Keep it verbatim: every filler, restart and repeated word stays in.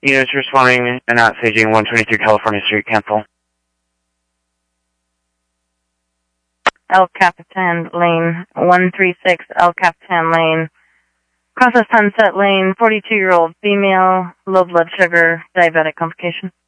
Units responding and not staging one twenty-three California Street, cancel. El Capitan Lane, one three six El Capitan Lane. Cross Sunset Lane, forty-two-year-old female, low blood sugar, diabetic complication.